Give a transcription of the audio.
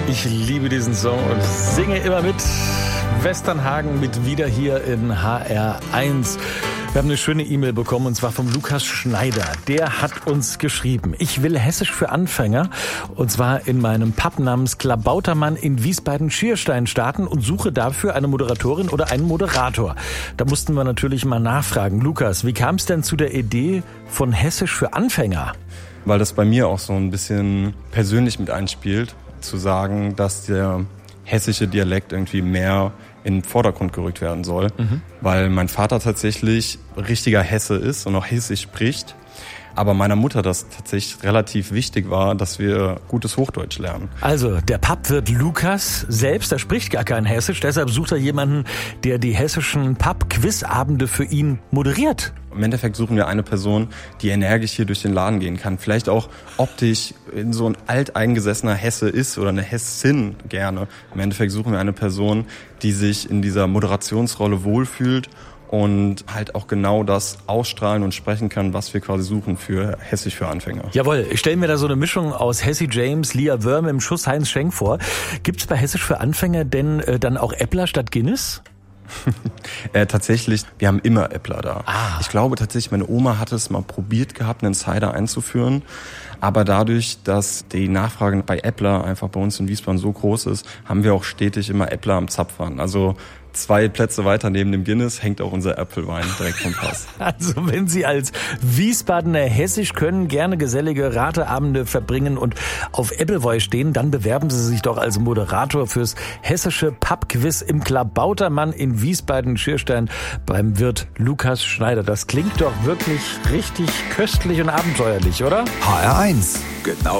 Ich liebe diesen Song und singe immer mit. Westernhagen mit Wieder hier in HR1. Wir haben eine schöne E-Mail bekommen und zwar vom Lukas Schneider. Der hat uns geschrieben: Ich will Hessisch für Anfänger und zwar in meinem Pub namens Klabautermann in Wiesbaden-Schierstein starten und suche dafür eine Moderatorin oder einen Moderator. Da mussten wir natürlich mal nachfragen. Lukas, wie kam es denn zu der Idee von Hessisch für Anfänger? Weil das bei mir auch so ein bisschen persönlich mit einspielt, zu sagen, dass der hessische Dialekt irgendwie mehr in den Vordergrund gerückt werden soll, weil mein Vater tatsächlich richtiger Hesse ist und auch Hessisch spricht, aber meiner Mutter das tatsächlich relativ wichtig war, dass wir gutes Hochdeutsch lernen. Also, der Pubwirt Lukas selbst, der spricht gar kein Hessisch, deshalb sucht er jemanden, der die hessischen Pub-Quiz-Abende für ihn moderiert. Im Endeffekt suchen wir eine Person, die energisch hier durch den Laden gehen kann. Vielleicht auch optisch in so ein alteingesessener Hesse ist oder eine Hessin gerne. Im Endeffekt suchen wir eine Person, die sich in dieser Moderationsrolle wohlfühlt und halt auch genau das ausstrahlen und sprechen kann, was wir quasi suchen für Hessisch für Anfänger. Jawohl, ich stelle mir da so eine Mischung aus Hessi James, Lia Wörm im Schuss Heinz Schenk vor. Gibt's bei Hessisch für Anfänger denn dann auch Äppler statt Guinness? Tatsächlich, wir haben immer Äppler da. Ah. Ich glaube tatsächlich, meine Oma hat es mal probiert gehabt, einen Cider einzuführen. Aber dadurch, dass die Nachfrage bei Äppler einfach bei uns in Wiesbaden so groß ist, haben wir auch stetig immer Äppler am Zapfhahn. Also 2 Plätze weiter neben dem Guinness hängt auch unser Apfelwein direkt vom Pass. Also wenn Sie als Wiesbadener Hessisch können, gerne gesellige Rateabende verbringen und auf Ebbelwoi stehen, dann bewerben Sie sich doch als Moderator fürs hessische Pubquiz im Klabautermann in Wiesbaden-Schierstein beim Wirt Lukas Schneider. Das klingt doch wirklich richtig köstlich und abenteuerlich, oder? HR1, genau.